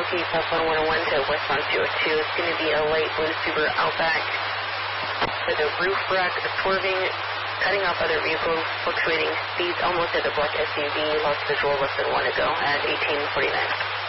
locate southbound 101 to westbound 202. It's going to be a light blue Subaru Outback with a roof rack swerving, cutting off other vehicles, fluctuating speeds almost at the black SUV. Lost visual less than 1 ago at 1849.